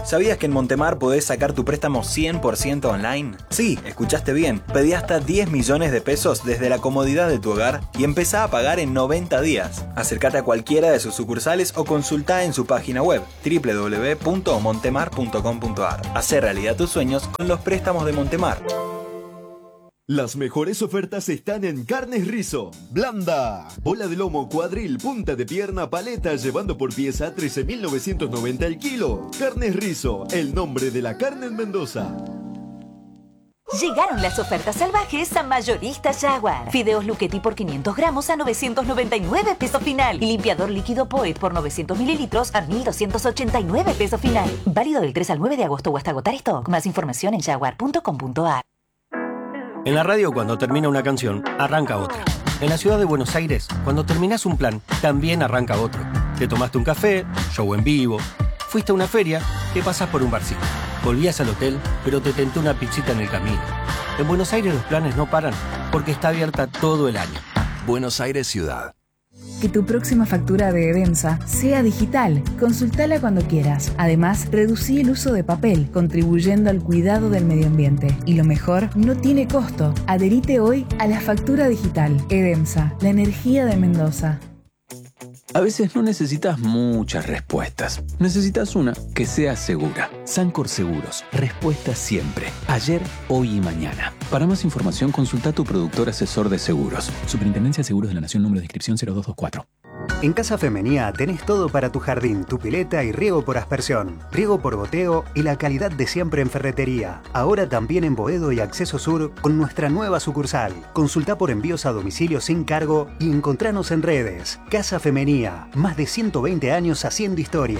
¿Sabías que en Montemar podés sacar tu préstamo 100% online? Sí, escuchaste bien. Pedí hasta 10 millones de pesos desde la comodidad de tu hogar y empezá a pagar en 90 días. Acércate a cualquiera de sus sucursales o consultá en su página web www.montemar.com.ar. Hacé realidad tus sueños con los préstamos de Montemar. Las mejores ofertas están en Carnes Rizo. Blanda. Bola de lomo, cuadril, punta de pierna, paleta, llevando por pieza 13.990 el kilo. Carnes Rizo, el nombre de la carne en Mendoza. Llegaron las ofertas salvajes a Mayoristas Jaguar. Fideos Luchetti por 500 gramos a 999 pesos final. Y limpiador líquido Poet por 900 mililitros a 1.289 pesos final. Válido del 3 al 9 de agosto o hasta agotar stock. Más información en jaguar.com.ar. En la radio, cuando termina una canción, arranca otra. En la ciudad de Buenos Aires, cuando terminás un plan, también arranca otro. Te tomaste un café, show en vivo, fuiste a una feria, te pasás por un barcito. Volvías al hotel, pero te tentó una pizzita en el camino. En Buenos Aires los planes no paran, porque está abierta todo el año. Buenos Aires Ciudad. Que tu próxima factura de EDEMSA sea digital. Consultala cuando quieras. Además, reducí el uso de papel, contribuyendo al cuidado del medio ambiente. Y lo mejor, no tiene costo. Adherite hoy a la factura digital. EDEMSA, la energía de Mendoza. A veces no necesitas muchas respuestas. Necesitas una que sea segura. Sancor Seguros. Respuesta siempre. Ayer, hoy y mañana. Para más información, consulta a tu productor asesor de seguros. Superintendencia de Seguros de la Nación, número de inscripción 0224. En Casa Femenía tenés todo para tu jardín, tu pileta y riego por aspersión, riego por goteo y la calidad de siempre en ferretería. Ahora también en Boedo y Acceso Sur con nuestra nueva sucursal. Consulta por envíos a domicilio sin cargo y encontranos en redes. Casa Femenía, más de 120 años haciendo historia.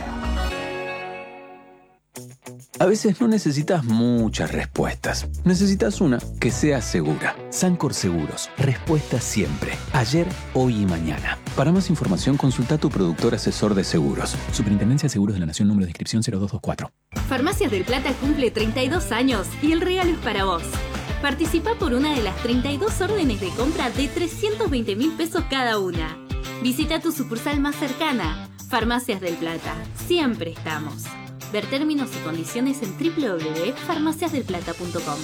A veces no necesitas muchas respuestas. Necesitas una que sea segura. Sancor Seguros. Respuesta siempre. Ayer, hoy y mañana. Para más información, consulta a tu productor asesor de seguros. Superintendencia de Seguros de la Nación, número de inscripción 0224. Farmacias del Plata cumple 32 años y el regalo es para vos. Participa por una de las 32 órdenes de compra de 320.000 pesos cada una. Visita tu sucursal más cercana. Farmacias del Plata. Siempre estamos. Ver términos y condiciones en www.farmaciasdelplata.com.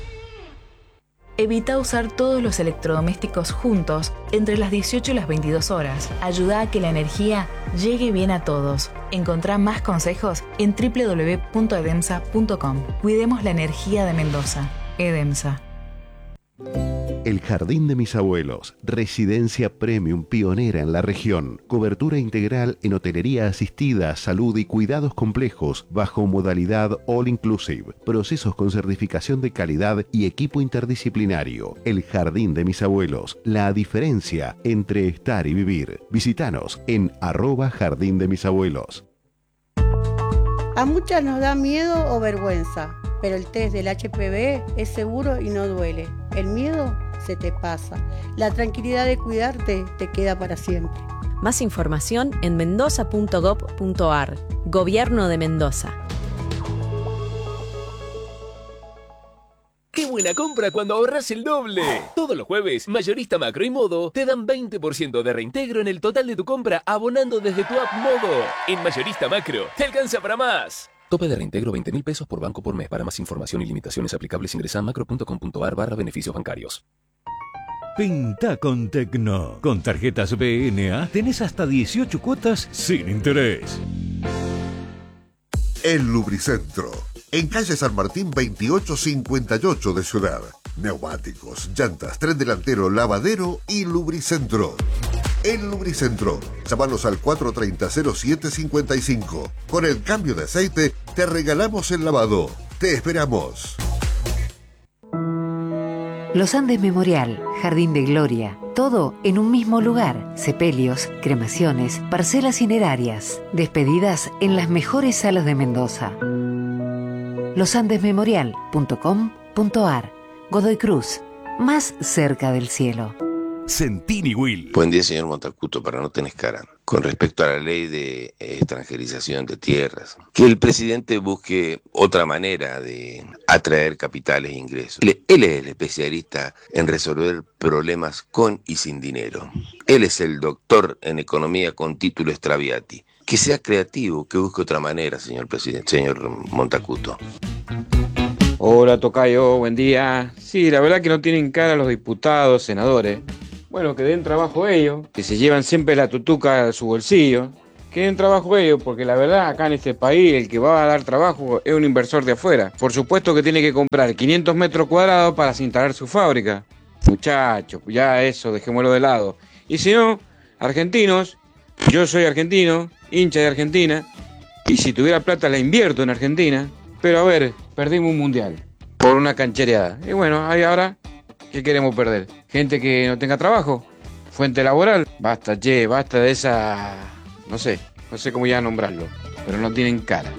Evita usar todos los electrodomésticos juntos entre las 18 y las 22 horas. Ayuda a que la energía llegue bien a todos. Encontrá más consejos en www.edemsa.com. Cuidemos la energía de Mendoza. EDEMSA. El Jardín de mis Abuelos, residencia premium pionera en la región. Cobertura integral en hotelería asistida, salud y cuidados complejos bajo modalidad all inclusive. Procesos con certificación de calidad y equipo interdisciplinario. El Jardín de mis Abuelos, la diferencia entre estar y vivir. Visítanos en @Jardín de mis Abuelos. A muchas nos da miedo o vergüenza, pero el test del HPV es seguro y no duele. El miedo se te pasa. La tranquilidad de cuidarte te queda para siempre. Más información en mendoza.gov.ar. Gobierno de Mendoza. ¡Qué buena compra cuando ahorras el doble! Todos los jueves, Mayorista Macro y Modo te dan 20% de reintegro en el total de tu compra abonando desde tu app Modo. En Mayorista Macro, te alcanza para más. Tope de reintegro 20.000 pesos por banco por mes. Para más información y limitaciones aplicables ingresa a macro.com.ar/beneficios bancarios. Pinta con Tecno. Con tarjetas BNA tenés hasta 18 cuotas sin interés. El Lubricentro. En calle San Martín 2858 de Ciudad. Neumáticos, llantas, tren delantero, lavadero y Lubricentro. El Lubricentro. Llámanos al 430-0755. Con el cambio de aceite te regalamos el lavado. Te esperamos. Los Andes Memorial, Jardín de Gloria, todo en un mismo lugar. Sepelios, cremaciones, parcelas cinerarias, despedidas en las mejores salas de Mendoza. losandesmemorial.com.ar. Godoy Cruz, más cerca del cielo. Sentini Will. Buen día, señor Montacuto, para no tenés cara. con respecto a la ley de extranjerización de tierras, que el presidente busque otra manera de atraer capitales e ingresos. Él es el especialista en resolver problemas con y sin dinero. Él es el doctor en economía con título Straviati. Que sea creativo, que busque otra manera, señor presidente, señor Montacuto. Hola, tocayo, buen día. Sí, la verdad que no tienen cara los diputados, senadores. Bueno, que den trabajo ellos, que se llevan siempre la tutuca a su bolsillo. Que den trabajo ellos, porque la verdad acá en este país el que va a dar trabajo es un inversor de afuera. Por supuesto que tiene que comprar 500 metros cuadrados para instalar su fábrica. Muchachos, ya eso, dejémoslo de lado. Y si no, argentinos, yo soy argentino, hincha de Argentina, y si tuviera plata la invierto en Argentina. Pero a ver, perdimos un mundial por una canchereada. Y bueno, ahí ahora, ¿qué queremos perder? Gente que no tenga trabajo, fuente laboral. Basta, basta de esa... No sé cómo ya nombrarlo, pero no tienen cara.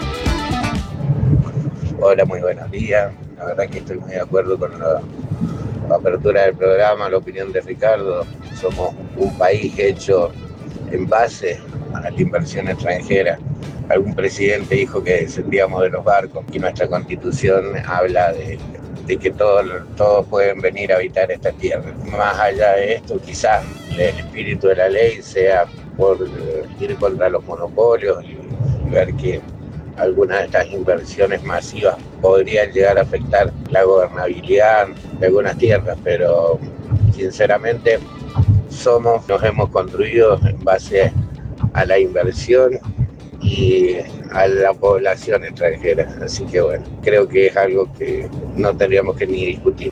Hola, muy buenos días. La verdad que estoy muy de acuerdo con la apertura del programa, la opinión de Ricardo. Somos un país hecho en base a la inversión extranjera. Algún presidente dijo que descendíamos de los barcos y nuestra constitución habla de que todos pueden venir a habitar esta tierra. Más allá de esto, quizás el espíritu de la ley sea por ir contra los monopolios y ver que algunas de estas inversiones masivas podrían llegar a afectar la gobernabilidad de algunas tierras, pero sinceramente nos hemos construido en base a la inversión y a la población extranjera, así que bueno, creo que es algo que no tendríamos que ni discutir.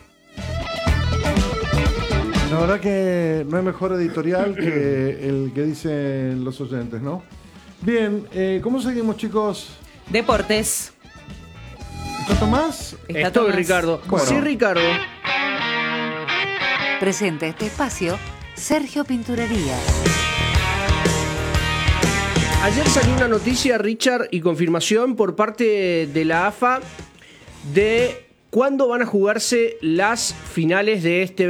La verdad que no hay mejor editorial que el que dicen los oyentes, ¿no? Bien, ¿cómo seguimos, chicos? Deportes. ¿Está Tomás? Estoy, Ricardo. Bueno. Sí, Ricardo. Presenta este espacio Sergio Pinturería. Ayer salió una noticia, Richard, y confirmación por parte de la AFA de cuándo van a jugarse las finales de este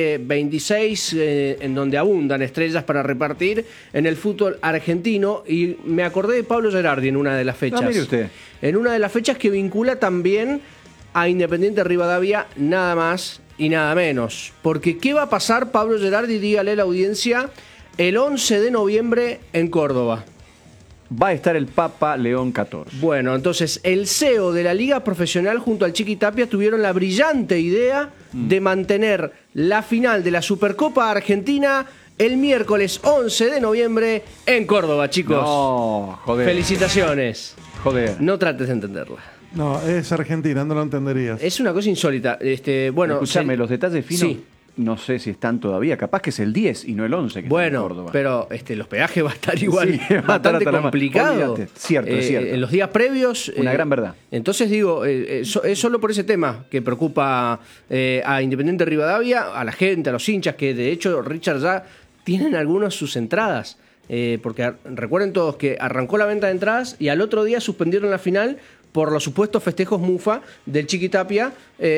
2026, en donde abundan estrellas para repartir en el fútbol argentino. Y me acordé de Pablo Gerardi en una de las fechas. Mire usted. En una de las fechas que vincula también a Independiente Rivadavia, nada más y nada menos. Porque ¿qué va a pasar, Pablo Gerardi? Dígale a la audiencia, el 11 de noviembre en Córdoba. Va a estar el Papa León XIV. Bueno, entonces el CEO de la Liga Profesional junto al Chiqui Tapia tuvieron la brillante idea de mantener la final de la Supercopa Argentina el miércoles 11 de noviembre en Córdoba, chicos. No, joder. Felicitaciones. Joder. No trates de entenderla. No, es Argentina, no lo entenderías. Es una cosa insólita. Bueno, escúchame, los detalles finos. Sí. No sé si están todavía, capaz que es el 10 y no el 11 que está en Córdoba. Pero los peajes va a estar igual, sí, bastante complicado. Cierto, es cierto. En los días previos. Una gran verdad. Entonces digo, es solo por ese tema que preocupa a Independiente Rivadavia, a la gente, a los hinchas, que de hecho, Richard, ya tienen algunas sus entradas. Porque recuerden todos que arrancó la venta de entradas y al otro día suspendieron la final por los supuestos festejos mufa del Chiqui Tapia,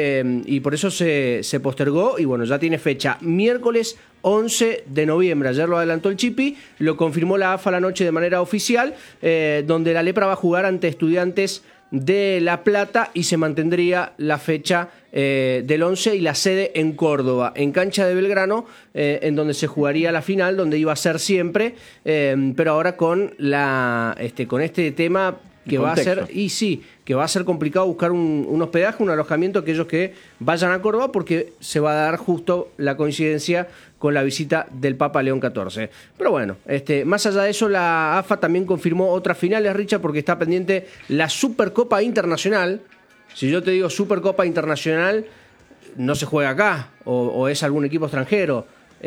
y por eso se postergó, y bueno, ya tiene fecha, miércoles 11 de noviembre. Ayer lo adelantó el Chipi, lo confirmó la AFA la noche de manera oficial, donde la Lepra va a jugar ante Estudiantes de La Plata y se mantendría la fecha del 11 y la sede en Córdoba, en cancha de Belgrano, en donde se jugaría la final, donde iba a ser siempre, pero ahora con este tema que va a ser, y sí, que va a ser complicado buscar un hospedaje, un alojamiento, aquellos que vayan a Córdoba, porque se va a dar justo la coincidencia con la visita del Papa León XIV. Pero bueno, más allá de eso, la AFA también confirmó otras finales, Richard, porque está pendiente la Supercopa Internacional. Si yo te digo Supercopa Internacional, no se juega acá, o es algún equipo extranjero.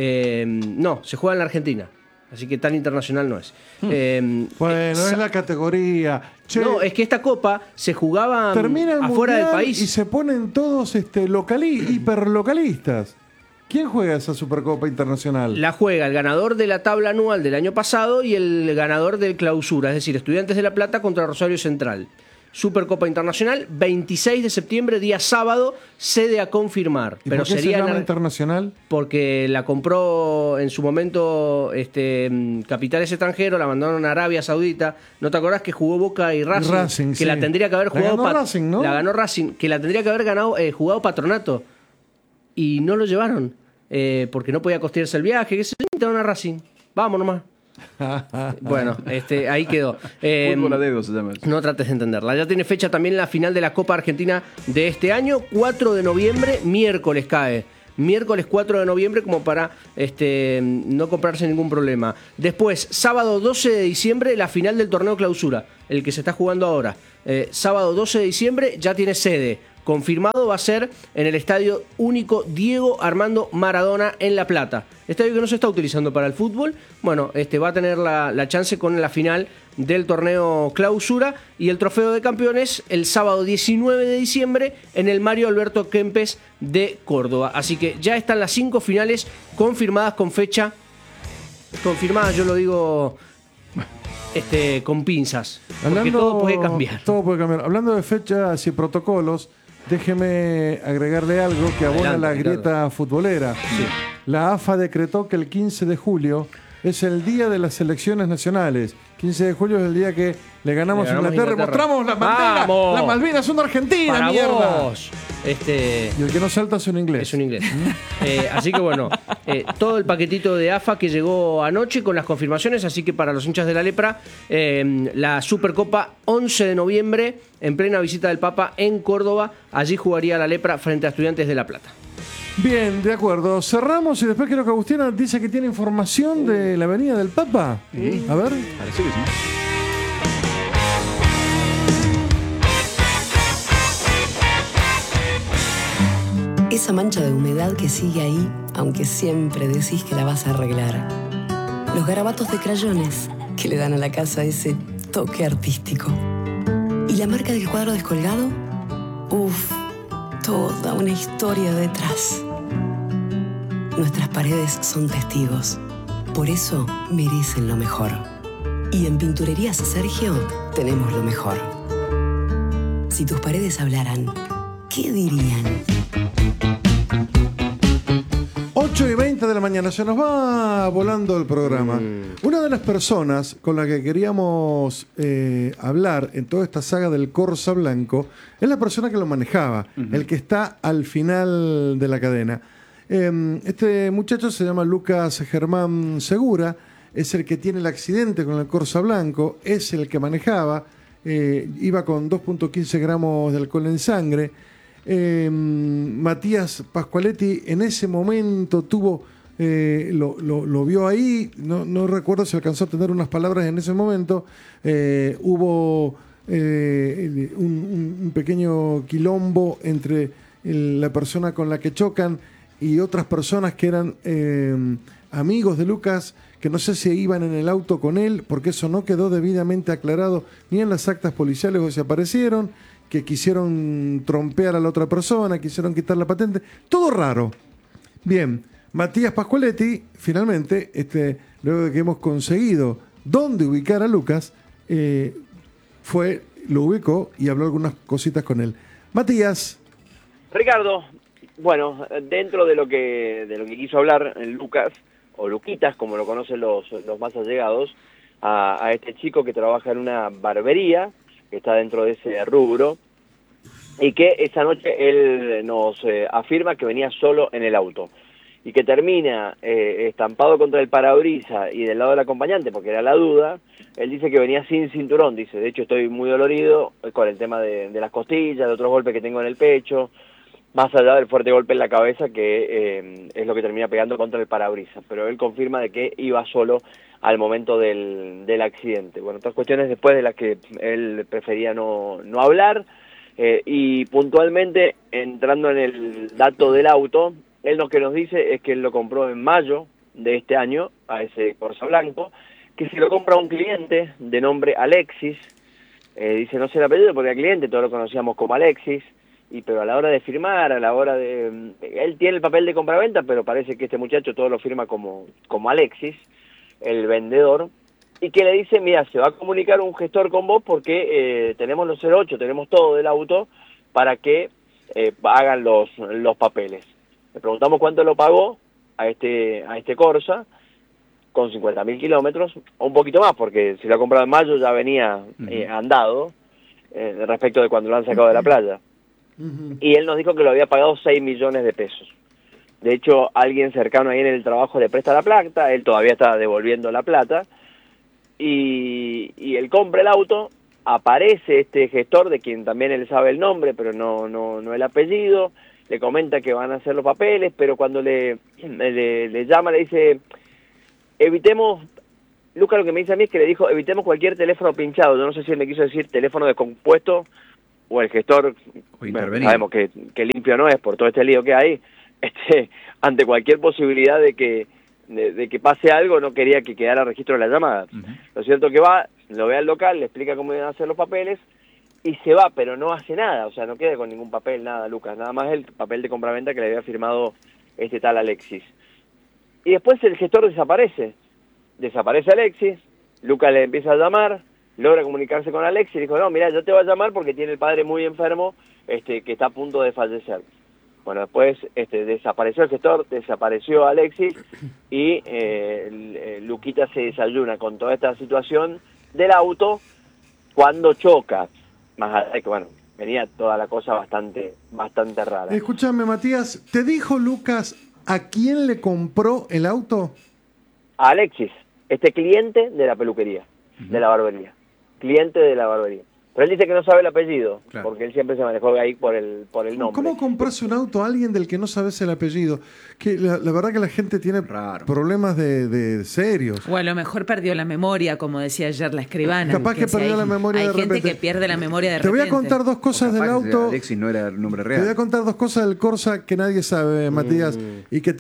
No, se juega en la Argentina. Así que tan internacional no es. Bueno, es la categoría. Che, no, es que esta copa se jugaba afuera del país. Y se ponen todos hiperlocalistas. ¿Quién juega esa Supercopa Internacional? La juega el ganador de la tabla anual del año pasado y el ganador del clausura, es decir, Estudiantes de La Plata contra Rosario Central. Supercopa Internacional, 26 de septiembre, día sábado, sede a confirmar. ¿Y pero por qué sería se llama internacional? Porque la compró en su momento capitales extranjeros, la mandaron a Arabia Saudita. ¿No te acordás que jugó Boca y Racing? Que sí. la tendría que haber jugado... La ganó Racing, ¿no? La ganó Racing, que la tendría que haber jugado Patronato. Y no lo llevaron, porque no podía costearse el viaje. Que se invitaron a Racing. Vamos nomás. Bueno, ahí quedó. Fútbol a dedo se llama eso. No trates de entenderla. Ya tiene fecha también la final de la Copa Argentina de este año, 4 de noviembre, miércoles cae. Miércoles 4 de noviembre como para no comprarse ningún problema. Después, sábado 12 de diciembre, la final del torneo clausura, el que se está jugando ahora. Sábado 12 de diciembre ya tiene sede. Confirmado va a ser en el Estadio Único Diego Armando Maradona en La Plata. Estadio que no se está utilizando para el fútbol. Bueno, va a tener la chance con la final del torneo clausura y el trofeo de campeones el sábado 19 de diciembre en el Mario Alberto Kempes de Córdoba. Así que ya están las 5 finales confirmadas con fecha. Confirmadas, yo lo digo con pinzas. Porque todo puede cambiar. Todo puede cambiar. Hablando de fechas y protocolos, déjeme agregarle algo que abona la grieta futbolera. Sí. La AFA decretó que el 15 de julio es el día de las selecciones nacionales. 15 de julio es el día que le ganamos a Inglaterra. Mostramos la bandera. ¡Vamos! Las Malvinas son de Argentina, Para mierda. vos. Y el que no salta es un inglés. Es un inglés. Así que bueno, todo el paquetito de AFA que llegó anoche con las confirmaciones. Así que para los hinchas de la lepra, la Supercopa 11 de noviembre, en plena visita del Papa en Córdoba. Allí jugaría la lepra frente a Estudiantes de La Plata. Bien, de acuerdo. Cerramos y después quiero que Agustina dice que tiene información de la venida del Papa. A ver. Parece que sí. Esa mancha de humedad que sigue ahí, aunque siempre decís que la vas a arreglar. Los garabatos de crayones que le dan a la casa ese toque artístico. ¿Y la marca del cuadro descolgado? Uf, toda una historia detrás. Nuestras paredes son testigos. Por eso merecen lo mejor. Y en Pinturerías Sergio tenemos lo mejor. Si tus paredes hablaran, ¿qué dirían? 8:20 de la mañana, se nos va volando el programa. Una de las personas con la que queríamos hablar en toda esta saga del Corsa Blanco es la persona que lo manejaba, el que está al final de la cadena. Este muchacho se llama Lucas Germán Segura, es el que tiene el accidente con el Corsa Blanco, es el que manejaba, iba con 2.15 gramos de alcohol en sangre. Matías Pascualetti en ese momento lo vio ahí, no recuerdo si alcanzó a tener unas palabras en ese momento. Hubo un pequeño quilombo entre la persona con la que chocan y otras personas que eran amigos de Lucas, que no sé si iban en el auto con él, porque eso no quedó debidamente aclarado ni en las actas policiales o se aparecieron, que quisieron trompear a la otra persona, quisieron quitar la patente, todo raro. Bien, Matías Pascualetti, finalmente, luego de que hemos conseguido dónde ubicar a Lucas, lo ubicó y habló algunas cositas con él. Matías. Ricardo, bueno, dentro de lo que quiso hablar Lucas, o Luquitas, como lo conocen los más allegados, a este chico que trabaja en una barbería, que está dentro de ese rubro, y que esa noche él nos afirma que venía solo en el auto, y que termina estampado contra el parabrisas y del lado del acompañante, porque era la duda. Él dice que venía sin cinturón, dice, de hecho estoy muy dolorido con el tema de las costillas, de otros golpes que tengo en el pecho, más allá del fuerte golpe en la cabeza, que es lo que termina pegando contra el parabrisas, pero él confirma de que iba solo al momento del accidente. Bueno, otras cuestiones después de las que él prefería no hablar, y puntualmente, entrando en el dato del auto, él lo que nos dice es que él lo compró en mayo de este año, a ese Corsa Blanco, que se lo compra un cliente de nombre Alexis, dice no sé el apellido porque el cliente todos lo conocíamos como Alexis, pero a la hora de firmar, a la hora de... Él tiene el papel de compraventa, pero parece que este muchacho todo lo firma como Alexis, el vendedor, y que le dice, mira, se va a comunicar un gestor con vos porque tenemos los 08, tenemos todo del auto para que hagan los papeles. Le preguntamos cuánto lo pagó a este Corsa, con 50.000 kilómetros, o un poquito más, porque si lo ha comprado en mayo ya venía andado, respecto de cuando lo han sacado de la playa. Y él nos dijo que lo había pagado 6 millones de pesos. De hecho, alguien cercano ahí en el trabajo le presta la plata, él todavía está devolviendo la plata, y él compra el auto, aparece este gestor, de quien también él sabe el nombre, pero no el apellido, le comenta que van a hacer los papeles, pero cuando le llama, le dice, evitemos, Lucas lo que me dice a mí es que le dijo, evitemos cualquier teléfono pinchado. Yo no sé si él me quiso decir teléfono descompuesto, o el gestor, bueno, sabemos que limpio no es por todo este lío que hay, ante cualquier posibilidad de que pase algo, no quería que quedara registro de la llamada. Lo cierto que va, lo ve al local, le explica cómo iban a hacer los papeles, y se va, pero no hace nada, o sea, no queda con ningún papel, nada, Lucas, nada más el papel de compraventa que le había firmado este tal Alexis. Y después el gestor desaparece Alexis, Lucas le empieza a llamar, logra comunicarse con Alexis, y dijo, no, mira, yo te voy a llamar porque tiene el padre muy enfermo, que está a punto de fallecer. Bueno, después desapareció el gestor, desapareció Alexis, y Luquita se desayuna con toda esta situación del auto cuando choca. Más allá de que, bueno, venía toda la cosa bastante rara. Escúchame, Matías, ¿te dijo Lucas a quién le compró el auto? A Alexis, cliente de la peluquería, de la barbería. Cliente de la barbería. Pero él dice que no sabe el apellido, claro, porque él siempre se manejó ahí por el nombre. ¿Cómo compras un auto a alguien del que no sabes el apellido? Que la verdad que la gente tiene problemas de serios. O a lo mejor perdió la memoria, como decía ayer la escribana. Capaz que perdió la memoria de repente. Hay gente que pierde la memoria de repente. Te voy a contar dos cosas del auto. Alexis no era el nombre real. Te voy a contar dos cosas del Corsa que nadie sabe, Matías, y que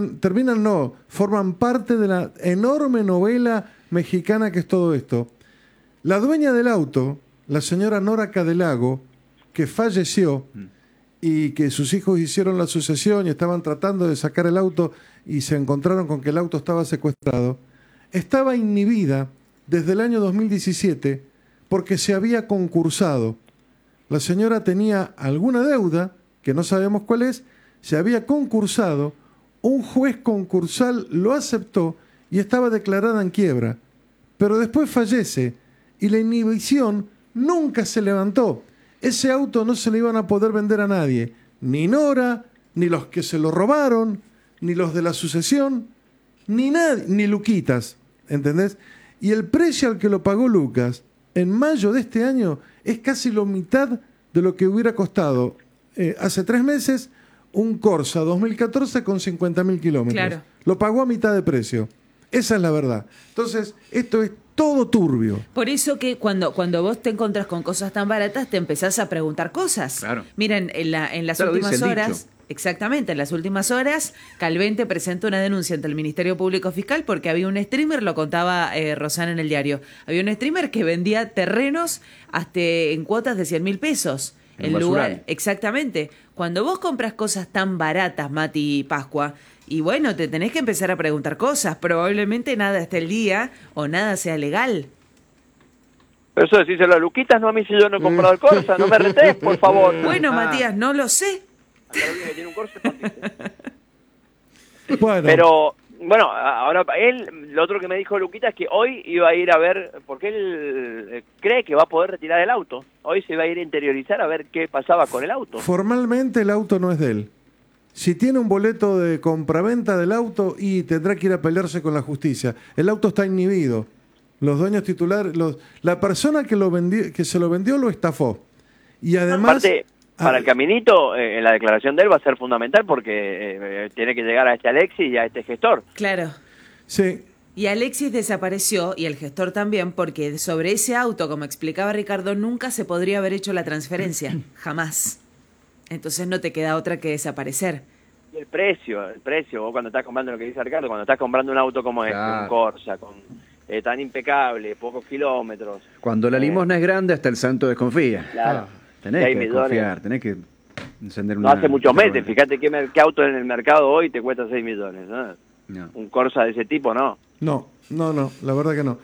forman parte de la enorme novela mexicana que es todo esto. La dueña del auto, la señora Nora Cadelago, que falleció y que sus hijos hicieron la sucesión y estaban tratando de sacar el auto y se encontraron con que el auto estaba secuestrado, estaba inhibida desde el año 2017 porque se había concursado. La señora tenía alguna deuda, que no sabemos cuál es, se había concursado, un juez concursal lo aceptó y estaba declarada en quiebra. Pero después fallece y la inhibición nunca se levantó. Ese auto no se le iban a poder vender a nadie, ni Nora, ni los que se lo robaron, ni los de la sucesión, ni nadie, ni Luquitas, ¿entendés? Y el precio al que lo pagó Lucas en mayo de este año es casi la mitad de lo que hubiera costado hace 3 meses un Corsa 2014 con 50.000 kilómetros. Claro. Lo pagó a mitad de precio. Esa es la verdad. Entonces, esto es todo turbio. Por eso que cuando vos te encontrás con cosas tan baratas, te empezás a preguntar cosas. Claro. Miren, en las últimas horas... Exactamente, en las últimas horas, Calvente presentó una denuncia ante el Ministerio Público Fiscal porque había un streamer, lo contaba Rosana en el diario, había un streamer que vendía terrenos hasta en cuotas de 100.000 pesos. En lugar, exactamente. Cuando vos compras cosas tan baratas, Mati y Pascua, y bueno, te tenés que empezar a preguntar cosas, probablemente nada esté al día o nada sea legal. Pero eso decíselo a Luquitas, no a mí, si yo no he comprado el Corsa, no me retés, por favor. Bueno, Matías, no lo sé. Que tiene un Corsa, bueno. Pero, bueno, ahora él, lo otro que me dijo Luquita es que hoy iba a ir a ver, porque él cree que va a poder retirar el auto. Hoy se iba a ir a interiorizar a ver qué pasaba con el auto. Formalmente el auto no es de él. Si tiene un boleto de compraventa del auto, y tendrá que ir a pelearse con la justicia. El auto está inhibido. Los dueños titulares, la persona que se lo vendió lo estafó. Y además... Aparte, para el caminito, en la declaración de él va a ser fundamental porque tiene que llegar a este Alexis y a este gestor. Claro. Sí. Y Alexis desapareció, y el gestor también, porque sobre ese auto, como explicaba Ricardo, nunca se podría haber hecho la transferencia. Jamás. Entonces no te queda otra que desaparecer. Y el precio, vos cuando estás comprando, lo que dice Ricardo, cuando estás comprando un auto como este, un Corsa, con tan impecable, pocos kilómetros. Cuando la limosna es grande, hasta el santo desconfía. Claro. Tenés que confiar, tenés que encender una... No hace muchos meses, fíjate qué auto en el mercado hoy te cuesta 6 millones, ¿no? Un Corsa de ese tipo, no. No, la verdad que no.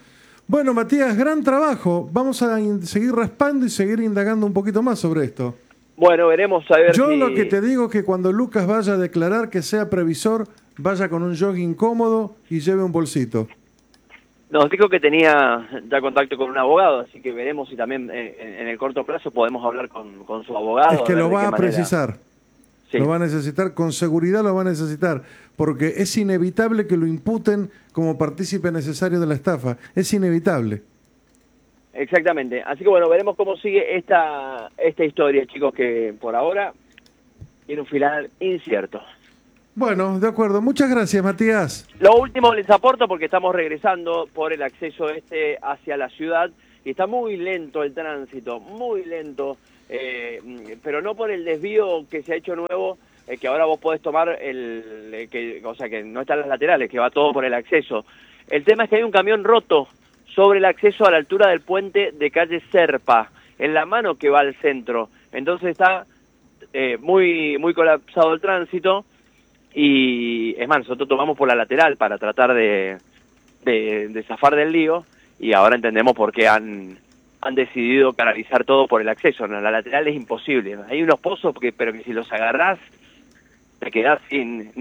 Bueno, Matías, gran trabajo. Vamos a seguir raspando y seguir indagando un poquito más sobre esto. Bueno, veremos a ver Yo si... lo que te digo es que cuando Lucas vaya a declarar que sea previsor, vaya con un jogging cómodo y lleve un bolsito. Nos dijo que tenía ya contacto con un abogado, así que veremos si también en el corto plazo podemos hablar con su abogado. Es que lo va a precisar. Sí. Lo va a necesitar, con seguridad lo va a necesitar, porque es inevitable que lo imputen como partícipe necesario de la estafa. Es inevitable. Exactamente. Así que bueno, veremos cómo sigue esta historia, chicos, que por ahora tiene un final incierto. Bueno, de acuerdo. Muchas gracias, Matías. Lo último les aporto porque estamos regresando por el acceso hacia la ciudad y está muy lento el tránsito, muy lento, pero no por el desvío que se ha hecho nuevo, que ahora vos podés tomar o sea, que no están las laterales, que va todo por el acceso. El tema es que hay un camión roto sobre el acceso a la altura del puente de calle Serpa, en la mano que va al centro. Entonces está muy colapsado el tránsito y es más, nosotros tomamos por la lateral para tratar de zafar del lío y ahora entendemos por qué han decidido canalizar todo por el acceso. No, la lateral es imposible. Hay unos pozos, pero que si los agarrás te quedás sin